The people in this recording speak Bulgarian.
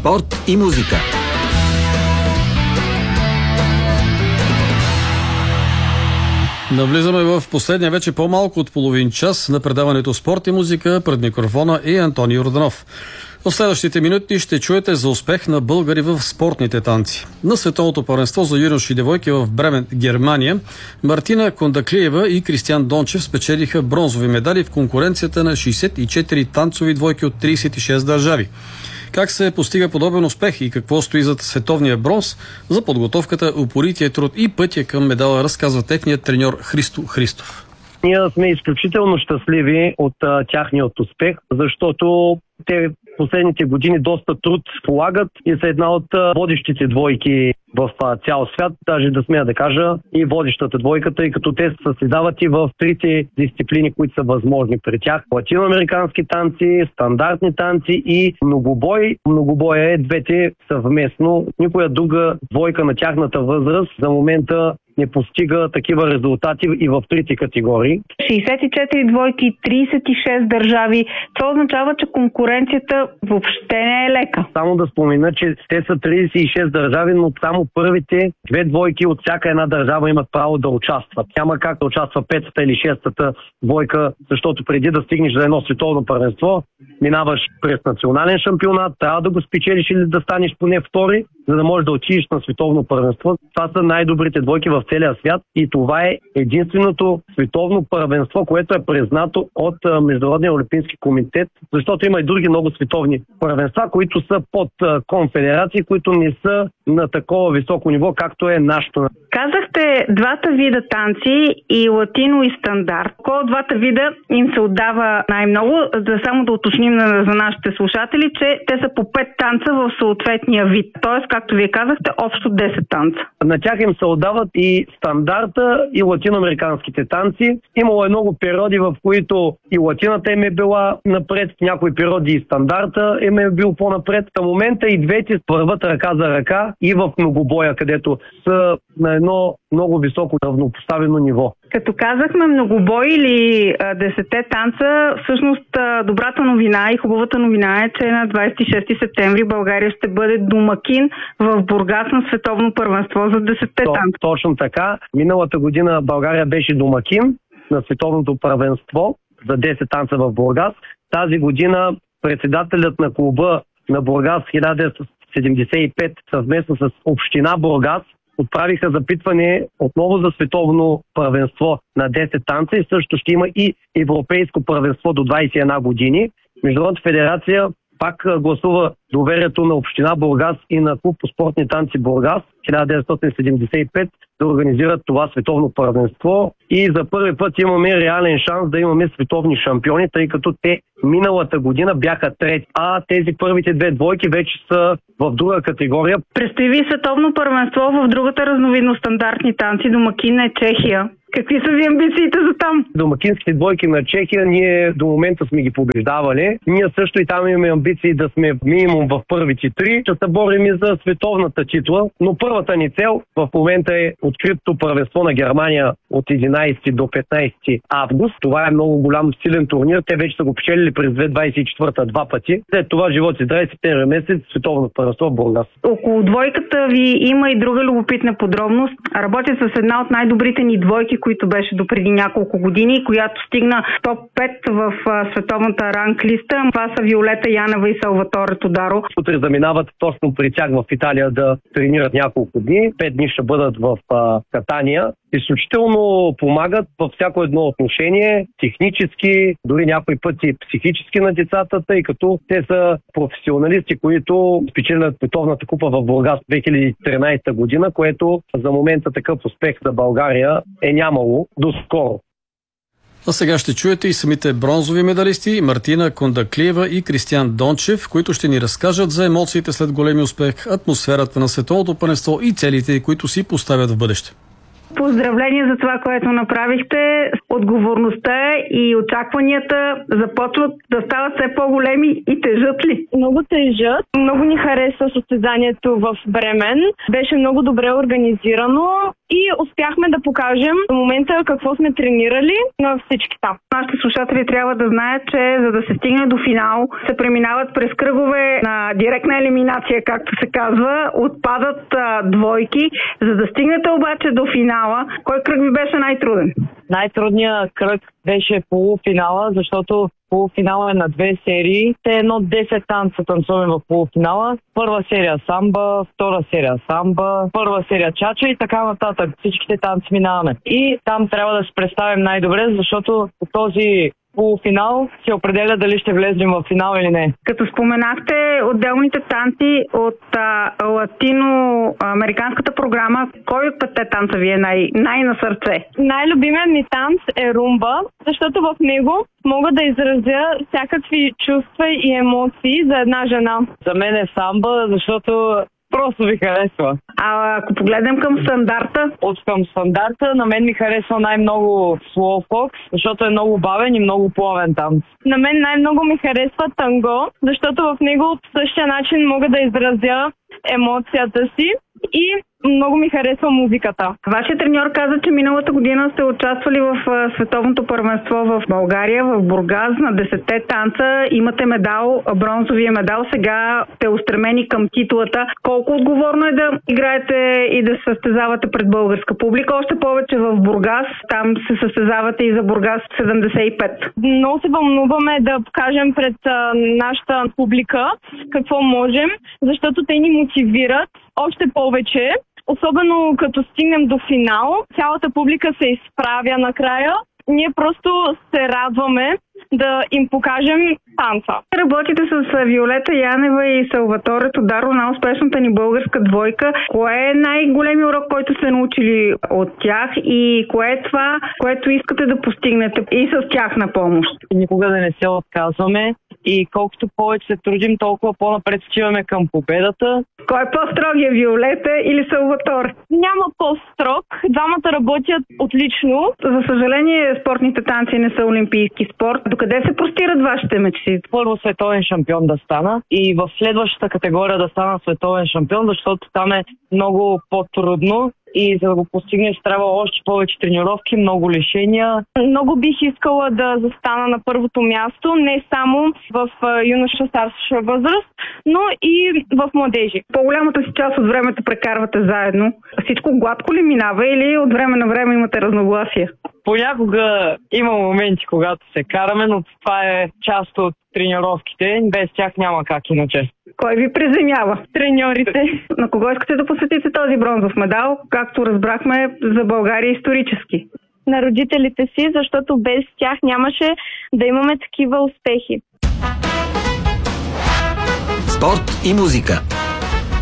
спорт и музика. Навлизаме в последния вече по-малко от половин час на предаването Спорт и музика. Пред микрофона и Антони Йорданов. В следващите минути ще чуете за успех на българи в спортните танци. На световното първенство за юноши и девойки в Бремен, Германия, Мартина Кондаклиева и Кристиан Дончев спечелиха бронзови медали в конкуренцията на 64 танцови двойки от 36 държави. Как се постига подобен успех и какво стои зад световния бронз? За подготовката, упорития труд и пътя към медала разказва техният треньор Христо Христов. Ние сме изключително щастливи от тяхният успех, защото те последните години доста труд полагат и са една от водещите двойки в цял свят, даже да смея да кажа и водещата двойка, тъй като те се състезават и в трите дисциплини, които са възможни при тях. Латиноамерикански танци, стандартни танци и многобой. Многобой е двете съвместно. Никоя друга двойка на тяхната възраст за момента не постига такива резултати и в трите категории. 64 двойки, 36 държави. Това означава, че конкуренцията въобще не е лека. Само да спомена, че те са 36 държави, но само първите две двойки от всяка една държава имат право да участват. Няма как да участва петата или шестата двойка, защото преди да стигнеш за едно световно първенство, минаваш през национален шампионат, трябва да го спечелиш или да станеш поне втори, за да можеш да отидеш на световно първенство. Това са най-добрите двойки в целия свят и това е единственото световно първенство, което е признато от Международния олимпийски комитет, защото има и други много световни първенства, които са под конфедерации, които не са на такова високо ниво, както е нашето. Казахте двата вида танци, и латино и стандарт. Кой от двата вида им се отдава най-много? Само да уточним за нашите слушатели, че те са по 5 танца в съответния вид. Тоест, както вие казахте, общо 10 танца. На тях им се отдават и стандарта, и латиноамериканските танци. Имало много периоди, в които и латината им е била напред, в някои периоди и стандарта им е бил по-напред. В момента и двете върват ръка за ръка и в многобоя, където са на едно много високо равнопоставено ниво. Като казахме многобой или 10 танца, всъщност добрата новина и хубавата новина е, че на 26 септември България ще бъде домакин в Бургас на световно първенство за 10 танца. Точно така. Миналата година България беше домакин на световното първенство за 10 танца в Бургас. Тази година председателят на клуба на Бургас 1975 съвместно с община Бургас отправиха запитване отново за световно първенство на 10 танца и също ще има и европейско първенство до 21 години. Международната федерация пак гласува доверието на община Бургас и на клуб по спортни танци Бургас 1975 да организират това световно първенство и за първи път имаме реален шанс да имаме световни шампиони, тъй като те миналата година бяха трети, а тези първите две двойки вече са в друга категория. Предстои ви световно първенство в другата разновидност стандартни танци. Домакин е Чехия. Какви са ви амбициите за там? Домакинските двойки на Чехия ние до момента сме ги побеждавали. Ние също и там имаме амбиции да сме минимум в първите три. Ще се борим и за световната титла, но първата ни цел в момента е откритото първенство на Германия от 11 до 15 август. Това е много голям силен турнир. Те вече са го печелили през 2024 два пъти. След това живот и здраве септември месец световно първенство в Бургас. Около двойката ви има и друга любопитна подробност. Работя с една от най-добрите ни двойки, които беше допреди няколко години, която стигна топ 5 в световната ранг листа. Това са Виолета Янева и Салваторе Тодаро. Утре заминават точно при тях в Италия да тренират няколко дни. 5 дни ще бъдат в катания. Изключително помагат във всяко едно отношение, технически, дори някои пъти психически на децата, тъй като те са професионалисти, които спечелят световната купа в Бургас 2013 година, което за момента такъв успех за България е нямало доскоро. А сега ще чуете и самите бронзови медалисти Мартина Кондаклиева и Кристиан Дончев, които ще ни разкажат за емоциите след големи успех, атмосферата на световното първенство и целите, които си поставят в бъдеще. Поздравления за това, което направихте. Отговорността и очакванията започват да стават все по-големи и тежат ли? Много тежат. Много ни хареса състезанието в Бремен. Беше много добре организирано и успяхме да покажем в момента какво сме тренирали на всички там. Нашите слушатели трябва да знаят, че за да се стигне до финал, се преминават през кръгове на директна елиминация, както се казва, отпадат двойки. За да стигнете обаче до финала, кой кръг ви беше най-труден? Най-трудният кръг беше полуфинала, защото полуфинала е на 2 серии. Те 10 танца танцуваме в полуфинала. Първа серия самба, втора серия самба, първа серия чача и така нататък. Всичките танци минаваме. И там трябва да се представим най-добре, защото по този полуфинал се определя дали ще влезем в финал или не. Като споменахте отделните танци от латиноамериканската програма, кой от петте танца ви е най-на сърце? Най-любимият ми танц е румба, защото в него мога да изразя всякакви чувства и емоции за една жена. За мен е самба, защото просто ви харесва. А ако погледнем към стандарта? Към стандарта на мен ми харесва най-много Slowfox, защото е много бавен и много плавен танц. На мен най-много ми харесва танго, защото в него по същия начин мога да изразя емоцията си и много ми харесва музиката. Вашият треньор каза, че миналата година сте участвали в световното първенство в България, в Бургас, на 10-те танца. Имате медал, бронзовия медал. Сега сте устремени към титулата. Колко отговорно е да играете и да се състезавате пред българска публика? Още повече в Бургас. Там се състезавате и за Бургас 75. Много се вълнуваме да покажем пред нашата публика какво можем, защото те ни мотивират още повече. Особено като стигнем до финал, цялата публика се изправя накрая. Ние просто се радваме да им покажем танца. Работите с Виолета Янева и Салваторе Тодаро, на успешната ни българска двойка. Кое е най-големият урок, който сте научили от тях и кое е това, което искате да постигнете и с тях на помощ? Никога да не се отказваме и колкото повече се трудим, толкова по-напред отиваме към победата. Кой е по-строгия, Виолета или Салваторе? Няма по-строг. Двамата работят отлично. За съжаление, спортните танци не са олимпийски спорт. Докъде се простират вашите мечти? Първо световен шампион да стана и в следващата категория да стана световен шампион, защото там е много по-трудно и за да го постигнеш трябва още повече тренировки, много лишения. Много бих искала да застана на първото място, не само в юноша старша възраст, но и в младежи. По-голямата си част от времето прекарвате заедно. Всичко гладко ли минава или от време на време имате разногласия? Понякога има моменти, когато се караме, но това е част от тренировките. Без тях няма как иначе. Кой ви приземява? Треньорите. На кого искате да посветите този бронзов медал? Както разбрахме, за България исторически. На родителите си, защото без тях нямаше да имаме такива успехи. Спорт и музика.